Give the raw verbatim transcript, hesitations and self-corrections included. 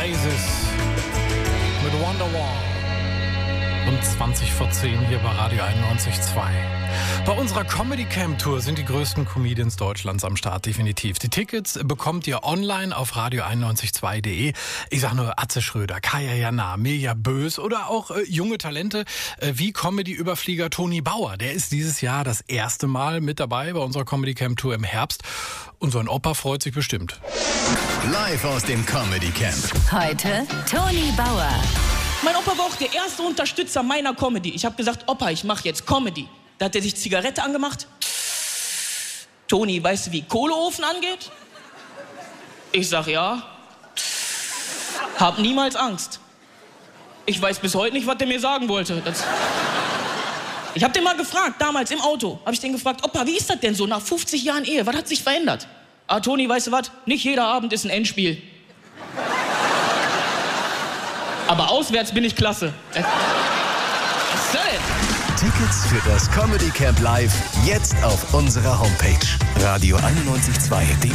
Oasis mit Wonderwall. Und zwanzig vor zehn hier bei Radio einundneunzig Komma zwei. Bei unserer Comedy Camp Tour sind die größten Comedians Deutschlands am Start, definitiv. Die Tickets bekommt ihr online auf radio einundneunzig Komma zwei punkt de. Ich sag nur Atze Schröder, Kaya Jana, Mirja Bös oder auch äh, junge Talente äh, wie Comedy-Überflieger Toni Bauer. Der ist dieses Jahr das erste Mal mit dabei bei unserer Comedy Camp Tour im Herbst. Und sein Opa freut sich bestimmt. Live aus dem Comedy Camp. Heute Toni Bauer. Mein Opa war auch der erste Unterstützer meiner Comedy. Ich habe gesagt, Opa, ich mache jetzt Comedy. Da hat er sich Zigarette angemacht. Toni, weißt du, wie Kohleofen angeht? Ich sag ja. Hab niemals Angst. Ich weiß bis heute nicht, was der mir sagen wollte. Das ich hab den mal gefragt, damals im Auto. Hab ich den gefragt, Opa, wie ist das denn so nach fünfzig Jahren Ehe? Was hat sich verändert? Ah, Toni, weißt du was? Nicht jeder Abend ist ein Endspiel. Aber auswärts bin ich klasse. Was soll denn? Tickets für das Comedy Camp Live jetzt auf unserer Homepage radio einundneunzig Komma zwei punkt de.